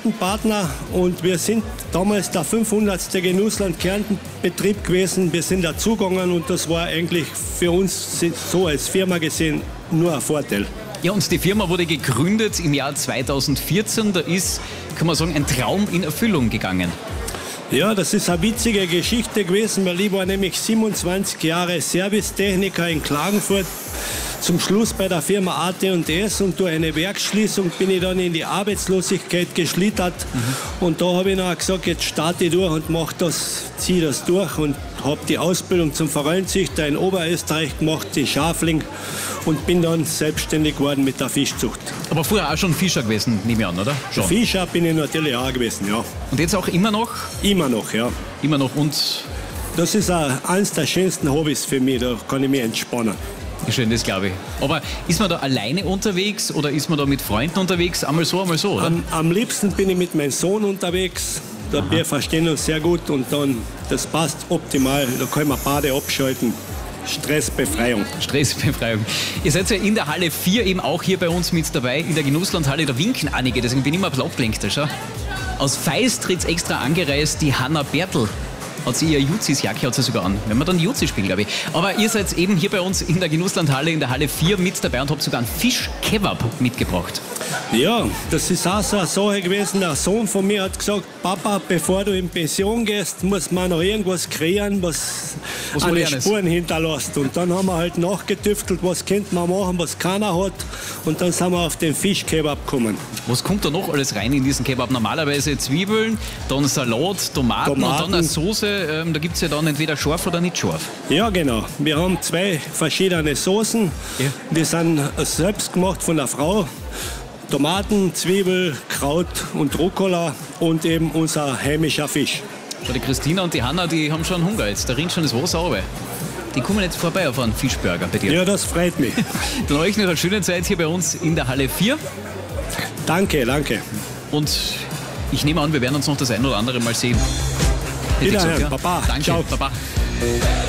Kärnten-Partner und wir sind damals der 500. Genussland-Kärnten-Betrieb gewesen. Wir sind dazugegangen und das war eigentlich für uns so als Firma gesehen nur ein Vorteil. Ja, und die Firma wurde gegründet im Jahr 2014. Da ist, kann man sagen, ein Traum in Erfüllung gegangen. Ja, das ist eine witzige Geschichte gewesen, weil ich war nämlich 27 Jahre Servicetechniker in Klagenfurt. Zum Schluss bei der Firma AT&S und durch eine Werksschließung bin ich dann in die Arbeitslosigkeit geschlittert. Und da habe ich dann gesagt, jetzt starte ich durch und ziehe das durch und habe die Ausbildung zum Forellenzüchter in Oberösterreich gemacht, in Schafling, und bin dann selbstständig geworden mit der Fischzucht. Aber vorher auch schon Fischer gewesen, nehme ich an, oder? Schon. Fischer bin ich natürlich auch gewesen, ja. Und jetzt auch immer noch? Immer noch, ja. Immer noch, und? Das ist eines der schönsten Hobbys für mich, da kann ich mich entspannen. Schön, das glaube ich. Aber ist man da alleine unterwegs oder ist man da mit Freunden unterwegs? Einmal so, oder? Am liebsten bin ich mit meinem Sohn unterwegs. Wir verstehen uns sehr gut und dann, das passt optimal. Da können wir beide abschalten. Stressbefreiung. Stressbefreiung. Ihr seid ja in der Halle 4 eben auch hier bei uns mit dabei, in der Genusslandhalle. Da winken einige, deswegen bin ich immer ein bisschen abgelenkt. Schau. Aus Feistritz extra angereist, die Hanna Bertel. Hat sie ihr Juzis-Jacke hat sie sogar an. Wenn wir dann Juzi spielen, glaube ich. Aber ihr seid eben hier bei uns in der Genusslandhalle, in der Halle 4 mit dabei und habt sogar einen Fischkebab mitgebracht. Ja, das ist auch so eine Sache gewesen. Der Sohn von mir hat gesagt, Papa, bevor du in Pension gehst, muss man noch irgendwas kreieren, was eine Spuren hinterlässt. Und dann haben wir halt nachgetüftelt, was könnte man machen, was keiner hat. Und dann sind wir auf den Fischkebab gekommen. Was kommt da noch alles rein in diesen Kebab? Normalerweise Zwiebeln, dann Salat, Tomaten und dann eine Soße. Da gibt es ja dann entweder scharf oder nicht scharf. Ja, genau. Wir haben 2 verschiedene Soßen. Ja. Die sind selbst gemacht von der Frau. Tomaten, Zwiebel, Kraut und Rucola und eben unser heimischer Fisch. Schau, die Christina und die Hanna, die haben schon Hunger jetzt. Da rinnt schon das Wasser runter. Die kommen jetzt vorbei auf einen Fischburger bei dir. Ja, das freut mich. Dann euch noch eine schöne Zeit hier bei uns in der Halle 4. Danke, danke. Und ich nehme an, wir werden uns noch das ein oder andere Mal sehen. Wiederhören, Baba. Danke, ciao. Baba.